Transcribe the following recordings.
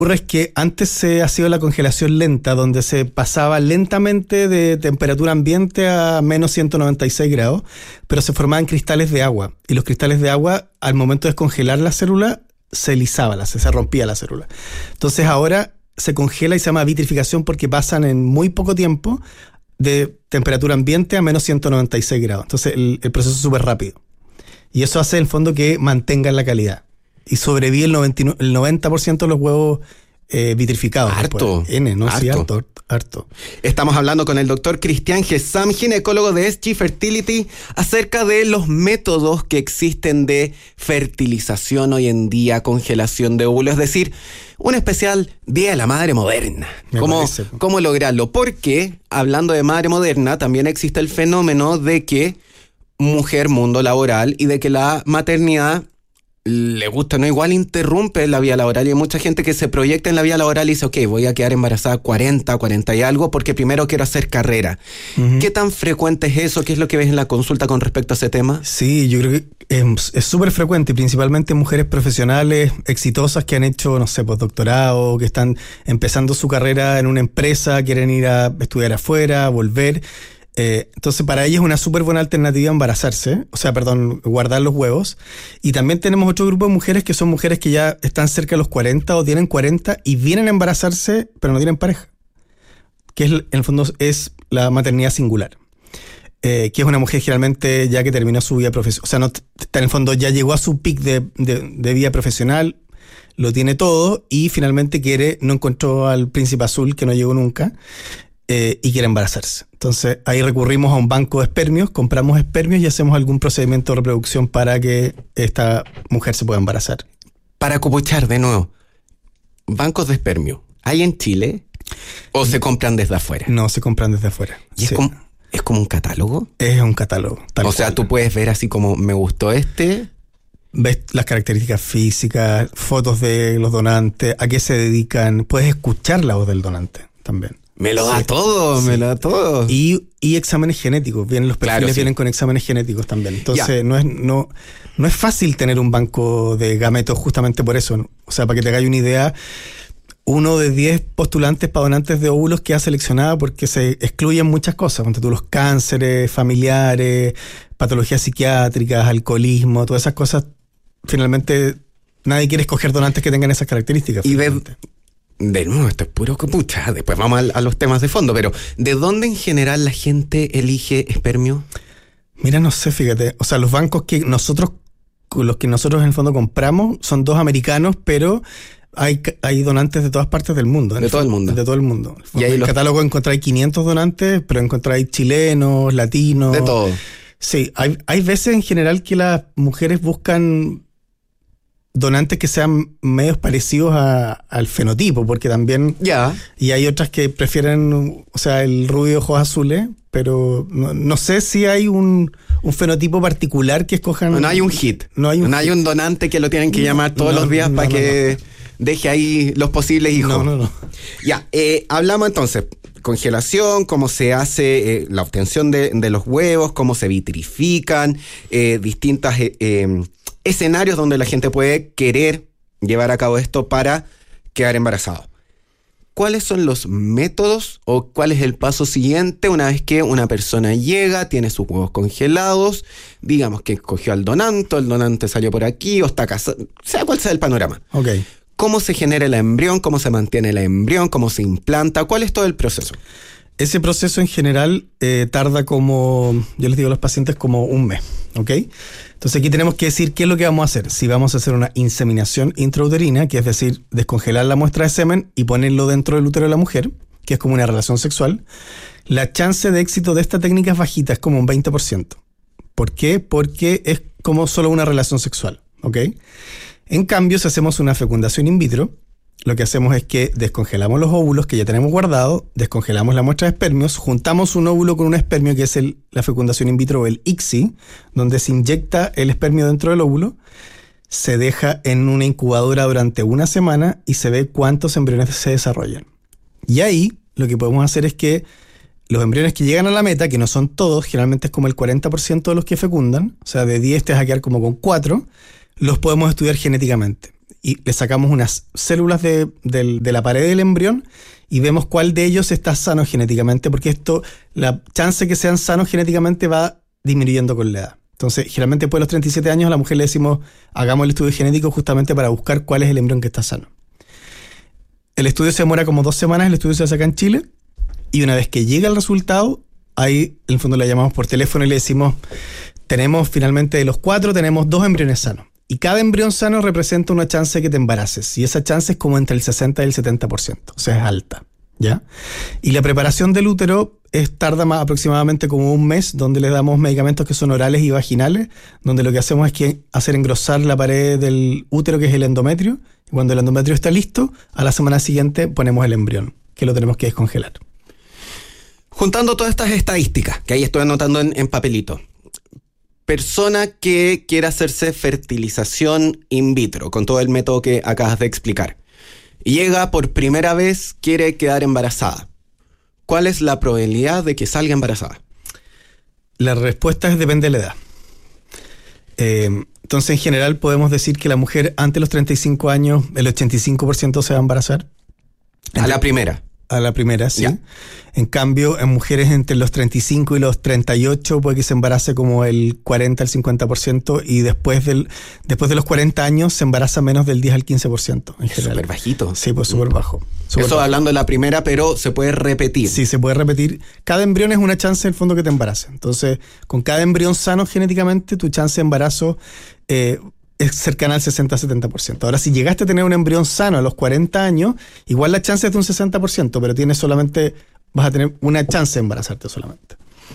ocurre es que antes se ha sido la congelación lenta, donde se pasaba lentamente de temperatura ambiente a menos 196 grados, pero se formaban cristales de agua. Y los cristales de agua, al momento de descongelar la célula, se lisaba, se rompía la célula. Entonces ahora se congela y se llama vitrificación porque pasan en muy poco tiempo de temperatura ambiente a menos 196 grados. Entonces el proceso es súper rápido. Y eso hace en el fondo que mantengan la calidad. Y sobrevive el 90% de los huevos vitrificados. Harto. Sí, harto. Estamos hablando con el doctor Cristian Gesam, ginecólogo de SG Fertility, acerca de los métodos que existen de fertilización hoy en día, congelación de óvulos, es decir, un especial Día de la Madre Moderna. ¿Cómo lograrlo? Porque, hablando de madre moderna, también existe el fenómeno de que mujer, mundo laboral, y de que la maternidad le gusta, ¿no? Igual interrumpe la vida laboral, y hay mucha gente que se proyecta en la vida laboral y dice, ok, voy a quedar embarazada 40 y algo porque primero quiero hacer carrera. Uh-huh. ¿Qué tan frecuente es eso? ¿Qué es lo que ves en la consulta con respecto a ese tema? Sí, yo creo que es súper frecuente, principalmente mujeres profesionales exitosas que han hecho, no sé, postdoctorado, que están empezando su carrera en una empresa, quieren ir a estudiar afuera, volver. Entonces para ella es una súper buena alternativa embarazarse, guardar los huevos. Y también tenemos otro grupo de mujeres que son mujeres que ya están cerca de los 40 o tienen 40 y vienen a embarazarse pero no tienen pareja, que en el fondo es la maternidad singular, que es una mujer generalmente ya que terminó su vida profesional, o sea, no está en el fondo, ya llegó a su pic de vida profesional, lo tiene todo y finalmente no encontró al príncipe azul que no llegó nunca. Y quiere embarazarse. Entonces ahí recurrimos a un banco de espermios, compramos espermios y hacemos algún procedimiento de reproducción para que esta mujer se pueda embarazar. Para copuchar de nuevo, bancos de espermio, ¿hay en Chile o se compran desde afuera? No, se compran desde afuera. ¿Y es como un catálogo? Es un catálogo. O sea, tú puedes ver así como, me gustó ves las características físicas, fotos de los donantes, a qué se dedican, puedes escuchar la voz del donante también. Me lo da todo. Y exámenes genéticos. Los perfiles vienen con exámenes genéticos también. Entonces no es fácil tener un banco de gametos justamente por eso, ¿no? O sea, para que te hagáis una idea, 1 de 10 postulantes para donantes de óvulos queda seleccionada porque se excluyen muchas cosas. Ponte tú los cánceres familiares, patologías psiquiátricas, alcoholismo, todas esas cosas. Finalmente nadie quiere escoger donantes que tengan esas características. Y de nuevo, esto es puro copucha. Después vamos a los temas de fondo, pero ¿de dónde en general la gente elige espermio? Mira, no sé, fíjate. O sea, los bancos los que nosotros en el fondo compramos son 2 americanos, pero hay donantes de todas partes del mundo. De todo el mundo. De todo el mundo. Y en el catálogo encontráis 500 donantes, pero encontráis chilenos, latinos. De todo. Sí, hay veces en general que las mujeres buscan donantes que sean medios parecidos al fenotipo, porque también... Ya. Y hay otras que prefieren, el rubio de ojos azules, pero no sé si hay un fenotipo particular que escojan... No hay un hit. No hay un donante que lo tienen que llamar todos los días para que deje ahí los posibles hijos. No. Ya, hablamos entonces, congelación, cómo se hace la obtención de los huevos, cómo se vitrifican, distintas... escenarios donde la gente puede querer llevar a cabo esto para quedar embarazado. ¿Cuáles son los métodos o cuál es el paso siguiente una vez que una persona llega, tiene sus huevos congelados, digamos que escogió al donante, el donante salió por aquí o está casado, sea cual sea el panorama? Okay. ¿Cómo se genera el embrión? ¿Cómo se mantiene el embrión? ¿Cómo se implanta? ¿Cuál es todo el proceso? Ese proceso en general tarda yo les digo a los pacientes, como un mes, ¿ok? Entonces aquí tenemos que decir qué es lo que vamos a hacer. Si vamos a hacer una inseminación intrauterina, que es decir, descongelar la muestra de semen y ponerlo dentro del útero de la mujer, que es como una relación sexual, la chance de éxito de esta técnica es bajita, es como un 20%. ¿Por qué? Porque es como solo una relación sexual, ¿ok? En cambio, si hacemos una fecundación in vitro, lo que hacemos es que descongelamos los óvulos que ya tenemos guardados, descongelamos la muestra de espermios, juntamos un óvulo con un espermio, que es la fecundación in vitro o el ICSI, donde se inyecta el espermio dentro del óvulo, se deja en una incubadora durante 1 semana y se ve cuántos embriones se desarrollan. Y ahí lo que podemos hacer es que los embriones que llegan a la meta, que no son todos, generalmente es como el 40% de los que fecundan, o sea, de 10 te vas a quedar como con 4, los podemos estudiar genéticamente. y le sacamos unas células de la pared del embrión y vemos cuál de ellos está sano genéticamente, porque esto, la chance que sean sanos genéticamente va disminuyendo con la edad. Entonces, generalmente después de los 37 años a la mujer le decimos, hagamos el estudio genético justamente para buscar cuál es el embrión que está sano. El estudio se demora como 2 semanas, el estudio se hace acá en Chile, y una vez que llega el resultado, ahí en el fondo le llamamos por teléfono y le decimos, tenemos finalmente de los 4, tenemos 2 embriones sanos. Y cada embrión sano representa una chance de que te embaraces, y esa chance es como entre el 60 y el 70%, o sea, es alta, ¿ya? Y la preparación del útero tarda aproximadamente como un mes, donde le damos medicamentos que son orales y vaginales, donde lo que hacemos es hacer engrosar la pared del útero, que es el endometrio, y cuando el endometrio está listo, a la semana siguiente ponemos el embrión, que lo tenemos que descongelar. Juntando todas estas estadísticas, que ahí estoy anotando en papelito. Persona que quiera hacerse fertilización in vitro, con todo el método que acabas de explicar, y llega por primera vez, quiere quedar embarazada. ¿Cuál es la probabilidad de que salga embarazada? La respuesta depende de la edad. Entonces, en general, podemos decir que la mujer antes de los 35 años, el 85% se va a embarazar. A la primera. A la primera, sí. Ya. En cambio, en mujeres entre los 35 y los 38 puede que se embarace como el 40 al 50%, y después de los 40 años se embaraza menos del 10 al 15% en general. Súper bajito. Sí, pues súper bajo. Eso hablando de la primera, pero se puede repetir. Sí, se puede repetir. Cada embrión es una chance en el fondo que te embarace. Entonces, con cada embrión sano genéticamente, tu chance de embarazo es cercana al 60-70%. Ahora, si llegaste a tener un embrión sano a los 40 años, igual la chance es de un 60%, pero vas a tener una chance de embarazarte solamente.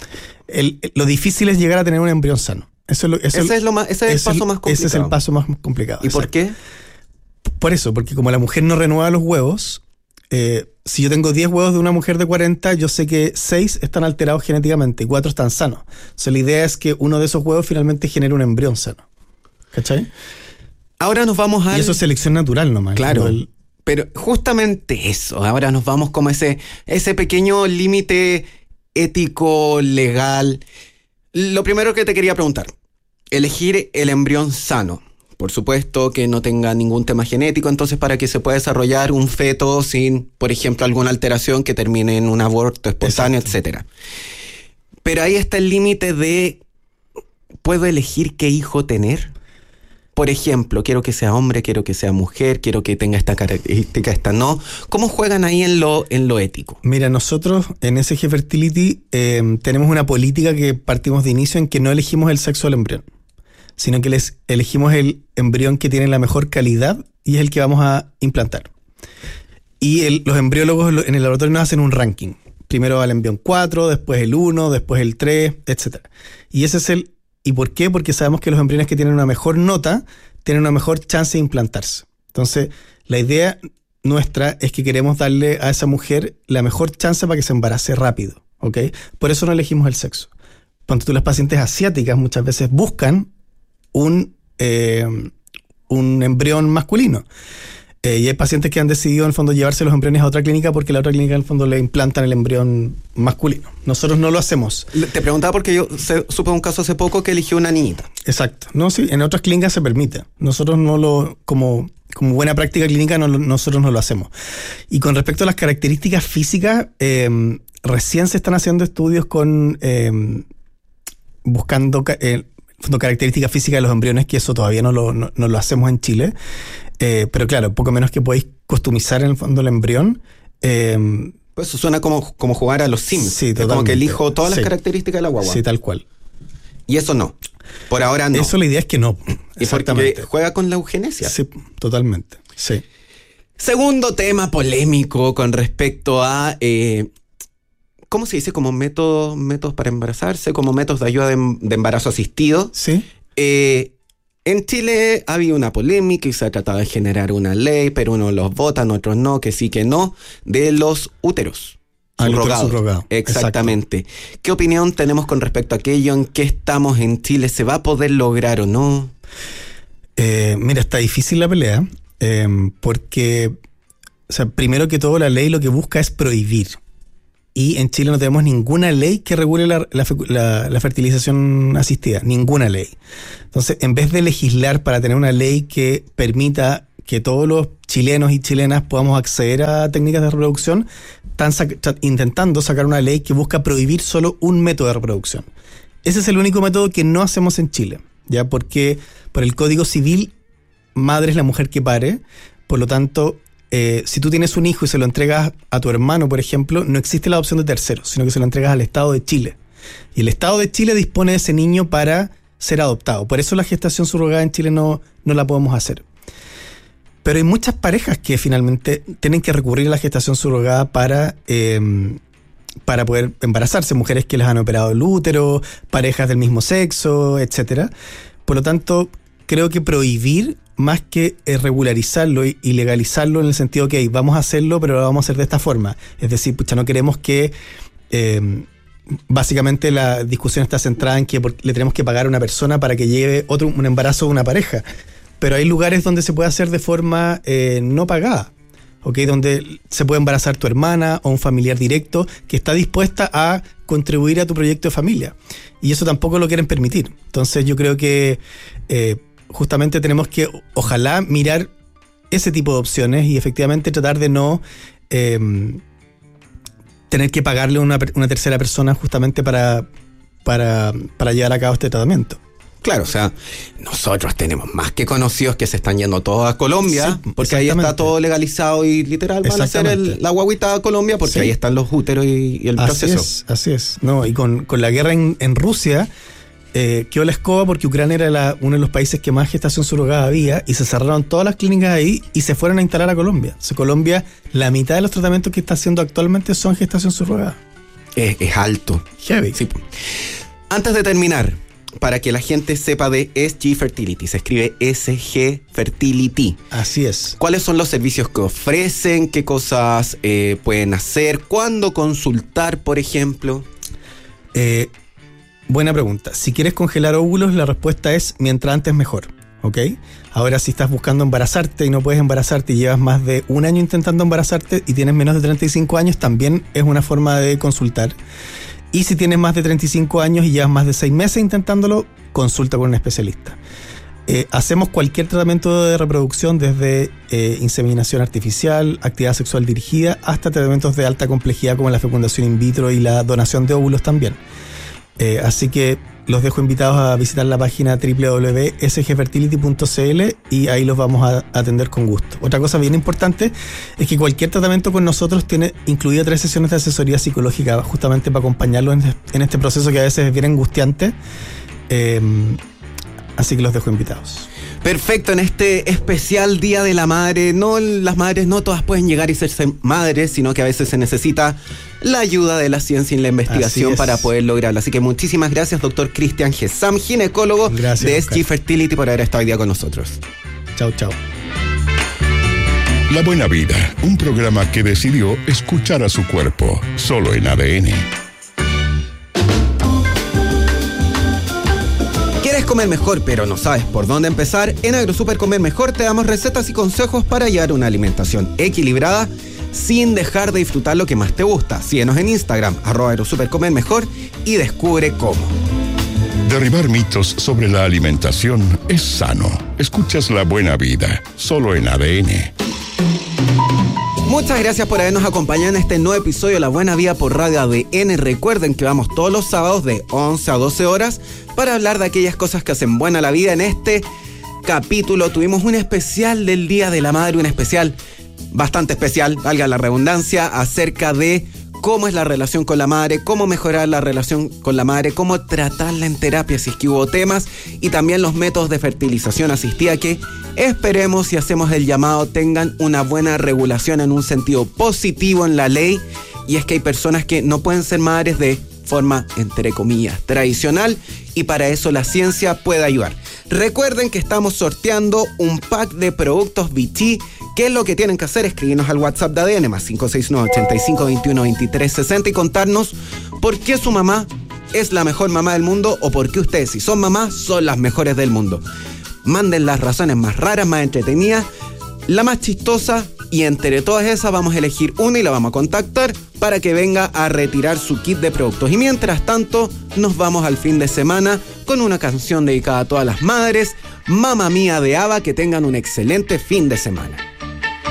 Lo difícil es llegar a tener un embrión sano. Ese es el paso más complicado. Ese es el paso más complicado. ¿Y por qué? Por eso, porque como la mujer no renueva los huevos, si yo tengo 10 huevos de una mujer de 40, yo sé que 6 están alterados genéticamente y 4 están sanos. Entonces, la idea es que uno de esos huevos finalmente genere un embrión sano. ¿Cachai? Ahora nos vamos a... Y eso es selección natural nomás. Claro, pero justamente eso. Ahora nos vamos como ese pequeño límite ético, legal. Lo primero que te quería preguntar, elegir el embrión sano. Por supuesto que no tenga ningún tema genético, entonces para que se pueda desarrollar un feto sin, por ejemplo, alguna alteración que termine en un aborto espontáneo, etcétera. Pero ahí está el límite de, ¿puedo elegir qué hijo tener? Por ejemplo, quiero que sea hombre, quiero que sea mujer, quiero que tenga esta característica, esta no. ¿Cómo juegan ahí en lo ético? Mira, nosotros en SG Fertility tenemos una política que partimos de inicio en que no elegimos el sexo del embrión, sino que elegimos el embrión que tiene la mejor calidad y es el que vamos a implantar. Y los embriólogos en el laboratorio nos hacen un ranking. Primero va el embrión 4, después el 1, después el 3, etc. Y ese es ¿y por qué? Porque sabemos que los embriones que tienen una mejor nota tienen una mejor chance de implantarse. Entonces, la idea nuestra es que queremos darle a esa mujer la mejor chance para que se embarace rápido, ¿ok? Por eso no elegimos el sexo. Cuando las pacientes asiáticas muchas veces buscan un embrión masculino. Y hay pacientes que han decidido en el fondo llevarse los embriones a otra clínica porque la otra clínica en el fondo le implantan el embrión masculino. Nosotros no lo hacemos. Te preguntaba porque yo supe un caso hace poco que eligió una niñita. Exacto. No, sí, en otras clínicas se permite. Nosotros como buena práctica clínica nosotros no lo hacemos. Y con respecto a las características físicas, recién se están haciendo estudios buscando características físicas de los embriones, que eso todavía no lo hacemos en Chile. Pero claro, poco menos que podéis customizar en el fondo el embrión. Pues eso suena como jugar a los Sims. Sí, es como que elijo todas las características de la guagua. Sí, tal cual. Y eso no. Por ahora no. Eso la idea es que no. Y porque juega con la eugenesia. Sí, totalmente. Sí. Segundo tema polémico con respecto a... ¿cómo se dice? Como métodos para embarazarse, como métodos de ayuda de embarazo asistido. Sí. En Chile ha habido una polémica y se ha tratado de generar una ley, pero unos los votan, otros no, que sí, que no, de los úteros subrogados. Exactamente. Exacto. ¿Qué opinión tenemos con respecto a aquello? ¿En qué estamos en Chile? ¿Se va a poder lograr o no? Mira, está difícil la pelea, porque, o sea, primero que todo, la ley lo que busca es prohibir. Y en Chile no tenemos ninguna ley que regule la fertilización asistida, ninguna ley. Entonces, en vez de legislar para tener una ley que permita que todos los chilenos y chilenas podamos acceder a técnicas de reproducción, están intentando sacar una ley que busca prohibir solo un método de reproducción. Ese es el único método que no hacemos en Chile, ¿ya? Porque por el Código Civil, madre es la mujer que pare, por lo tanto, si tú tienes un hijo y se lo entregas a tu hermano, por ejemplo, no existe la adopción de terceros, sino que se lo entregas al Estado de Chile. Y el Estado de Chile dispone de ese niño para ser adoptado. Por eso la gestación subrogada en Chile no la podemos hacer. Pero hay muchas parejas que finalmente tienen que recurrir a la gestación subrogada para poder embarazarse. Mujeres que les han operado el útero, parejas del mismo sexo, etcétera. Por lo tanto, creo que prohibir más que regularizarlo y legalizarlo en el sentido que vamos a hacerlo, pero lo vamos a hacer de esta forma. Es decir, no queremos que... básicamente la discusión está centrada en que le tenemos que pagar a una persona para que lleve un embarazo de una pareja. Pero hay lugares donde se puede hacer de forma no pagada, ¿okay? Donde se puede embarazar tu hermana o un familiar directo que está dispuesta a contribuir a tu proyecto de familia. Y eso tampoco lo quieren permitir. Entonces yo creo que justamente tenemos que, ojalá, mirar ese tipo de opciones y efectivamente tratar de no tener que pagarle a una tercera persona justamente para llevar a cabo este tratamiento. Claro, o sea, nosotros tenemos más que conocidos que se están yendo todos a Colombia, sí, porque ahí está todo legalizado y literal van a hacer la guaguita a Colombia porque sí, ahí están los úteros y el proceso. Así es. No, y con la guerra en Rusia, quedó la escoba porque Ucrania era uno de los países que más gestación surrogada había y se cerraron todas las clínicas ahí y se fueron a instalar a Colombia. O sea, Colombia, la mitad de los tratamientos que está haciendo actualmente son gestación surrogada. Es alto. Heavy. Sí. Antes de terminar, para que la gente sepa de SG Fertility, se escribe SG Fertility. Así es. ¿Cuáles son los servicios que ofrecen? ¿Qué cosas pueden hacer? ¿Cuándo consultar, por ejemplo? Buena pregunta. Si quieres congelar óvulos, la respuesta es mientras antes mejor, ¿ok? Ahora, si estás buscando embarazarte y no puedes embarazarte y llevas más de un año intentando embarazarte y tienes menos de 35 años, también es una forma de consultar. Y si tienes más de 35 años y llevas más de 6 meses intentándolo, consulta con un especialista. Hacemos cualquier tratamiento de reproducción, desde inseminación artificial, actividad sexual dirigida, hasta tratamientos de alta complejidad como la fecundación in vitro y la donación de óvulos también. Así que los dejo invitados a visitar la página www.sgfertility.cl y ahí los vamos a atender con gusto. Otra cosa bien importante es que cualquier tratamiento con nosotros tiene incluida 3 sesiones de asesoría psicológica justamente para acompañarlos en este proceso que a veces es bien angustiante. Así que los dejo invitados. Perfecto, en este especial Día de la Madre, las madres no todas pueden llegar y ser madres, sino que a veces se necesita la ayuda de la ciencia y la investigación para poder lograrlo. Así que muchísimas gracias, doctor Cristian Gesam, ginecólogo de SG Fertility, por haber estado hoy día con nosotros. Chao. La Buena Vida, un programa que decidió escuchar a su cuerpo, solo en ADN. ¿Quieres comer mejor pero no sabes por dónde empezar? En AgroSuper Comer Mejor te damos recetas y consejos para llevar una alimentación equilibrada sin dejar de disfrutar lo que más te gusta. Síguenos en Instagram, @AgroSuperComerMejor, y descubre cómo. Derribar mitos sobre la alimentación es sano. Escuchas La Buena Vida, solo en ADN. Muchas gracias por habernos acompañado en este nuevo episodio de La Buena Vida por Radio ADN. Recuerden que vamos todos los sábados de 11 a 12 horas para hablar de aquellas cosas que hacen buena la vida. En este capítulo tuvimos un especial del Día de la Madre, un especial bastante especial, valga la redundancia, acerca de cómo es la relación con la madre, cómo mejorar la relación con la madre, cómo tratarla en terapia si es que hubo temas, y también los métodos de fertilización asistida que esperemos, y hacemos el llamado, tengan una buena regulación en un sentido positivo en la ley. Y es que hay personas que no pueden ser madres de forma, entre comillas, tradicional, y para eso la ciencia puede ayudar. Recuerden que estamos sorteando un pack de productos Vichy. ¿Qué es lo que tienen que hacer? Escribirnos al WhatsApp de ADN más 569-8521-2360 y contarnos por qué su mamá es la mejor mamá del mundo, o por qué ustedes, si son mamás, son las mejores del mundo. Manden las razones más raras, más entretenidas, la más chistosa, y entre todas esas vamos a elegir una y la vamos a contactar para que venga a retirar su kit de productos. Y mientras tanto, nos vamos al fin de semana con una canción dedicada a todas las madres, Mamma Mía de ABBA. Que tengan un excelente fin de semana.